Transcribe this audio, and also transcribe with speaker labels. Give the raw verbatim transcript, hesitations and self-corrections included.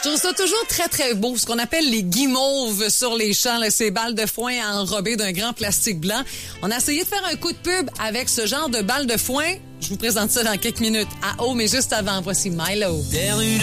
Speaker 1: Je trouve ça toujours très, très beau, ce qu'on appelle les guimauves sur les champs, là, ces balles de foin enrobées d'un grand plastique blanc. On a essayé de faire un coup de pub avec ce genre de balles de foin. Je vous présente ça dans quelques minutes à eau, mais juste avant, voici Milo.